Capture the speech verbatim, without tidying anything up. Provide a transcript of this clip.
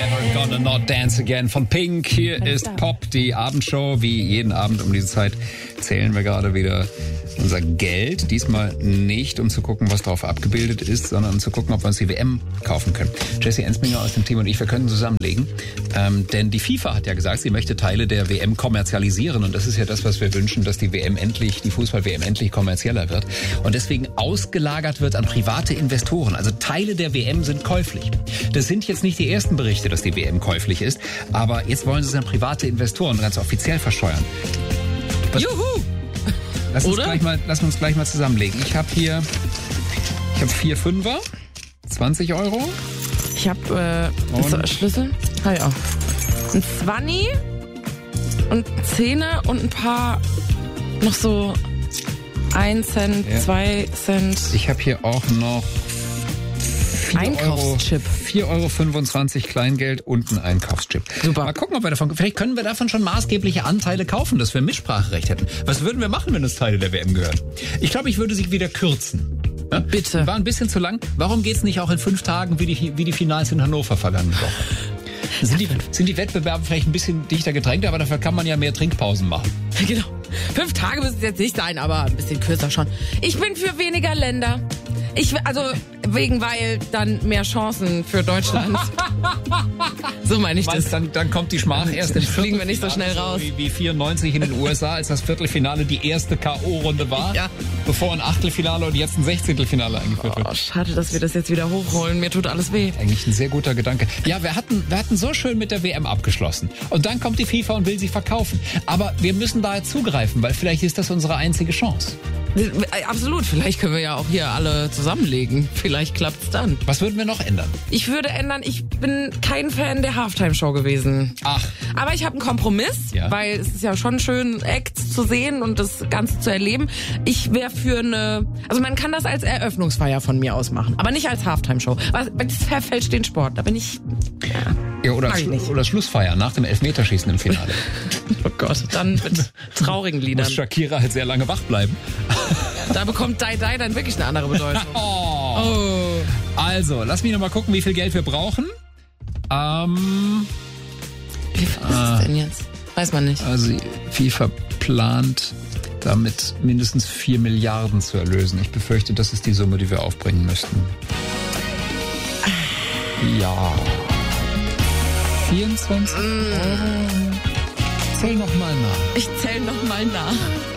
Never Gonna Not Dance Again von Pink. Hier ist Pop, die Abendshow. Wie jeden Abend um diese Zeit zählen wir gerade wieder unser Geld. Diesmal nicht, um zu gucken, was drauf abgebildet ist, sondern um zu gucken, ob wir uns die W M kaufen können. Jesse Ensminger aus dem Team und ich, wir können zusammenlegen. Ähm, denn die FIFA hat ja gesagt, sie möchte Teile der W M kommerzialisieren. Und das ist ja das, was wir wünschen, dass die W M endlich, die Fußball-W M endlich kommerzieller wird. Und deswegen ausgelagert wird an private Investoren. Also Teile der W M sind käuflich. Das sind jetzt nicht die ersten Berichte, dass die W M käuflich ist. Aber jetzt wollen sie es an private Investoren ganz offiziell verscheuern. Was? Juhu! Lass uns, Oder? gleich mal, lass uns gleich mal zusammenlegen. Ich habe hier ich habe vier Fünfer, zwanzig Euro. Ich habe äh, Und? so, Schlüssel. Ah ja. Ein Zwanni und ein Zehner und ein paar noch so ein Cent, Ja. zwei Cent. Ich habe hier auch noch Einkaufschip. vier Euro fünfundzwanzig Kleingeld und ein Einkaufschip. Super. Mal gucken, ob wir davon, vielleicht können wir davon schon maßgebliche Anteile kaufen, dass wir Mitspracherecht hätten. Was würden wir machen, wenn es Teile der W M gehören? Ich glaube, ich würde sie wieder kürzen. Ja? Bitte. War ein bisschen zu lang. Warum geht's nicht auch in fünf Tagen wie die, wie die Finals in Hannover vergangene Woche? Sind die, sind die Wettbewerbe vielleicht ein bisschen dichter gedrängt, aber dafür kann man ja mehr Trinkpausen machen. Genau. Fünf Tage müssen es jetzt nicht sein, aber ein bisschen kürzer schon. Ich bin für weniger Länder. Ich, also wegen, weil dann mehr Chancen für Deutschland. So meine ich das. Meinst, dann, dann kommt die Schmach erst im Fliegen wir nicht so schnell raus. Wie, wie vierundneunzig in den U S A, als das Viertelfinale die erste K O-Runde war, Ja. bevor ein Achtelfinale und jetzt ein Sechzehntelfinale eingeführt Oh, wird. schade, dass wir das jetzt wieder hochholen. Mir tut alles weh. Eigentlich ein sehr guter Gedanke. Ja, wir hatten, wir hatten so schön mit der W M abgeschlossen. Und dann kommt die FIFA und will sie verkaufen. Aber wir müssen da jetzt zugreifen, weil vielleicht ist das unsere einzige Chance. Absolut. Vielleicht können wir ja auch hier alle zusammenlegen. Vielleicht klappt's dann. Was würden wir noch ändern? Ich würde ändern, ich bin kein Fan der Halftime-Show gewesen. Ach. Aber ich habe einen Kompromiss, Ja. weil es ist ja schon schön, Acts zu sehen und das Ganze zu erleben. Ich wäre für eine, also man kann das als Eröffnungsfeier von mir aus machen, aber nicht als Halftime-Show. Was- Das verfälscht den Sport. Da bin ich, ja. Ja, oder, Mag ich Schlu- nicht. oder Schlussfeier nach dem Elfmeterschießen im Finale. Oh Gott, dann mit traurigen Liedern. Muss Shakira halt sehr lange wach bleiben. Da bekommt Dai Dai dann wirklich eine andere Bedeutung. Oh. Oh. Also, lass mich noch mal gucken, wie viel Geld wir brauchen. Ähm, Wie viel ist das denn jetzt? Weiß man nicht. also FIFA plant, damit mindestens vier Milliarden zu erlösen. Ich befürchte, das ist die Summe, die wir aufbringen müssten. Ja. vierundzwanzig Euro. Zähl noch mal nach. Ich zähle noch mal nach.